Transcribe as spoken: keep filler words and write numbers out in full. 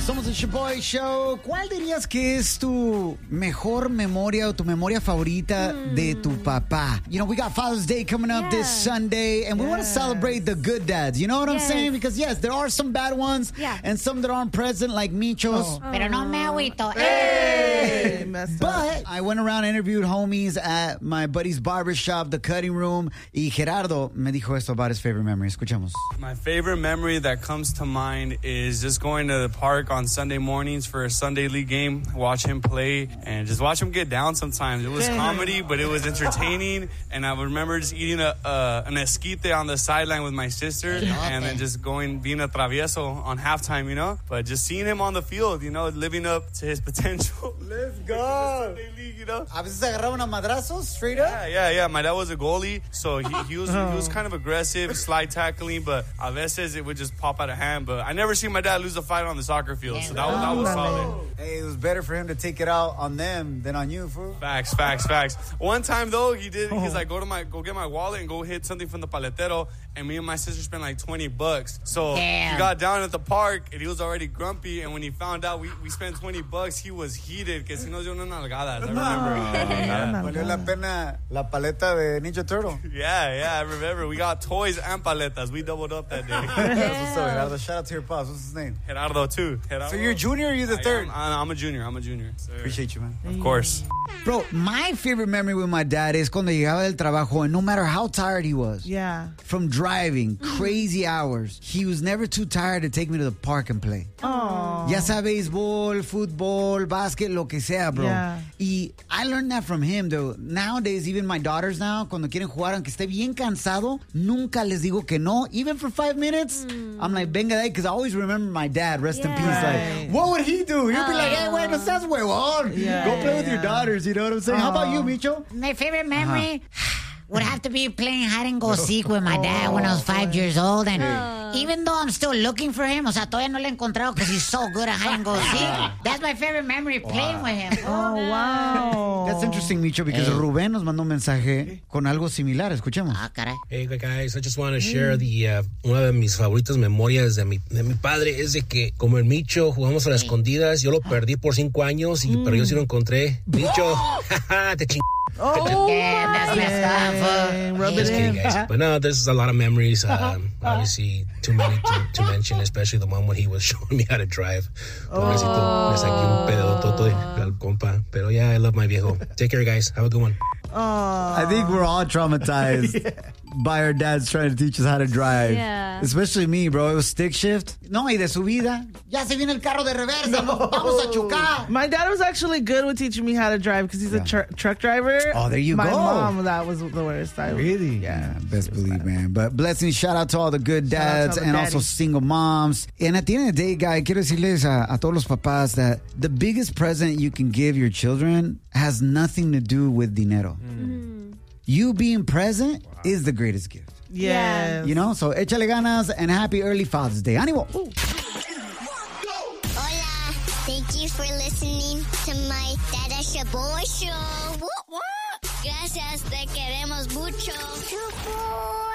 Somos el Shaboy Show. ¿Cuál dirías que es tu mejor memoria o tu memoria favorita mm. de tu papá? You know, we got Father's Day coming up yeah. this Sunday, and we yes. want to celebrate the good dads. You know what yes. I'm saying? Because, yes, there are some bad ones yeah. and some that aren't present, like Michos. Oh. Pero no me agüito. Hey! But I went around and interviewed homies at my buddy's barbershop, The Cutting Room, y Gerardo me dijo esto about his favorite memory. Escuchamos. My favorite memory that comes to mind is just going to the park on Sunday mornings for a Sunday league game, watch him play, and just watch him get down sometimes. It was comedy, but it was entertaining, and I remember just eating a, uh, an esquite on the sideline with my sister, and then just going, being a travieso on halftime, you know? But just seeing him on the field, you know, living up to his potential. Let's go! Sunday league, you know? A veces agarraban a madrazos, straight up? Yeah, yeah, yeah. My dad was a goalie, so he, he was he was kind of aggressive, slide tackling, but a veces it would just pop out of hand. But I never seen my dad lose a fight on the soccer field, so that was, that was solid. Hey, it was better for him to take it out on them than on you, fool. Facts, facts, facts. One time though, he did. He's like, go to my, go get my wallet and go hit something from the paletero. And me and my sister spent like twenty bucks. So Damn. he got down at the park and he was already grumpy. And when he found out we, we spent twenty bucks, he was heated because he knows yo no nalgadas. I remember. Yeah. Valió la pena la paleta de Ninja Turtle. Yeah, yeah, I remember. We got toys and paletas. We doubled up that day. That's what's up, Gerardo. Shout out to your pops. What's his name? Gerardo too. Gerardo. So you're a junior or you're the third? I am, I'm a junior. I'm a junior. Sir. Appreciate you, man. Of course. Bro, my favorite memory with my dad is cuando llegaba del trabajo, and no matter how tired he was, yeah, from driving crazy hours, he was never too tired to take me to the park and play. Aww. Ya sea béisbol, fútbol, básquet, lo que sea, bro. Yeah. Y I learned that from him, though. Nowadays, even my daughters now, cuando quieren jugar, aunque esté bien cansado, nunca les digo que no. Even for five minutes, mm. I'm like, venga de ahí, because I always remember my dad, rest yeah. in peace. Like, what would he do? He'd uh, be like, hey, wait, no seas huevón. Yeah, Go play yeah, with yeah. your daughters, you know what I'm saying? Uh, How about you, Micho? My favorite memory uh-huh. would have to be playing hide and go seek with my dad when I was five years old. And uh, even though I'm still looking for him, o sea, todavía no lo he encontrado because he's so good at hide and go seek. That's my favorite memory, playing wow. with him. Oh, wow. That's interesting, Micho, because hey. Rubén nos mandó un mensaje con algo similar. Escuchemos. Ah, caray. Hey, guys, I just want to share the, uh, una de mis favoritas memorias de mi, de mi padre es de que, como el Micho, jugamos a las escondidas. Yo lo perdí por cinco años, y, mm. pero yo sí lo encontré. Micho, te ching... Oh, yeah, that's messed up. Rub it in. Guys. But no, there's a lot of memories. Um, obviously, too many to, to mention, especially the one when he was showing me how to drive. Pobrecito, me saqué un pedototo al compa. Pero yeah, I love my viejo. Take care, guys. Have a good one. Oh. I think we're all traumatized yeah. by our dads trying to teach us how to drive. Yeah. Especially me, bro. It was stick shift. No, y de subida. Ya se viene el carro de reversa. No. Vamos a chocar. My dad was actually good with teaching me how to drive because he's yeah. a tr- truck driver. Oh, there you My go. My mom, that was the worst. I, really? Yeah. yeah best believe, man. But blessings, shout out to all the good dads the and daddies. also single moms. And at the end of the day, guy, quiero decirles a, a todos los papás that the biggest present you can give your children has nothing to do with dinero. Mm. You being present wow. is the greatest gift. Yes. You know, so échale ganas and happy early Father's Day. ¡Ánimo! Hola, thank you for listening to my Dada Shaboy Show. Gracias, te queremos mucho.